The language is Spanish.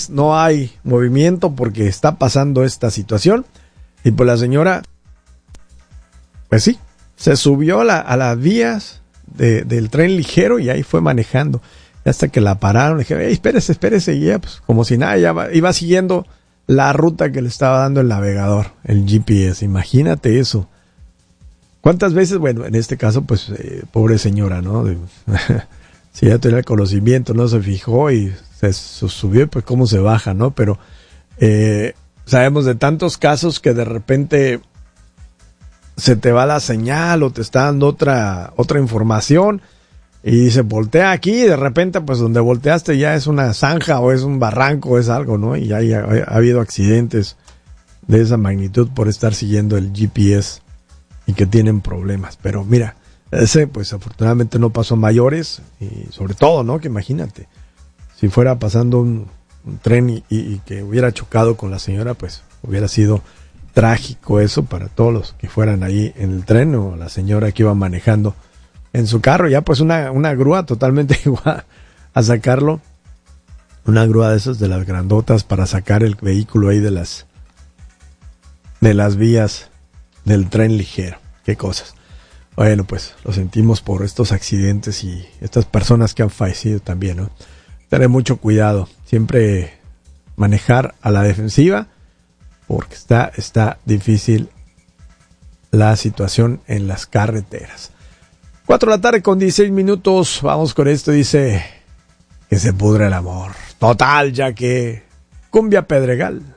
trenes no hay movimiento porque está pasando esta situación. Y pues la señora, pues sí, se subió a las vías del tren ligero y ahí fue manejando. Hasta que la pararon, le dije, espérese. Y ella, pues como si nada, iba siguiendo la ruta que le estaba dando el navegador, el GPS. Imagínate eso. ¿Cuántas veces? Bueno, en este caso, pues, pobre señora, ¿no? Si ya tenía el conocimiento, no se fijó y se subió, pues cómo se baja, ¿no? Pero sabemos de tantos casos que de repente se te va la señal o te está dando otra información y dice, voltea aquí, y de repente, pues donde volteaste ya es una zanja o es un barranco o es algo, ¿no? Y ha habido accidentes de esa magnitud por estar siguiendo el GPS y que tienen problemas. Pero mira, ese pues afortunadamente no pasó a mayores y sobre todo, ¿no? Que imagínate, si fuera pasando un tren y que hubiera chocado con la señora, pues hubiera sido trágico eso para todos los que fueran ahí en el tren o la señora que iba manejando en su carro. Ya pues una grúa totalmente igual a sacarlo, una grúa de esas de las grandotas para sacar el vehículo ahí de las vías del tren ligero. Qué cosas. Bueno, pues lo sentimos por estos accidentes y estas personas que han fallecido también, ¿no? Tener mucho cuidado, siempre manejar a la defensiva porque está difícil la situación en las carreteras. 4:16 p.m, vamos con esto, dice que se pudre el amor. Total, ya que Cumbia Pedregal.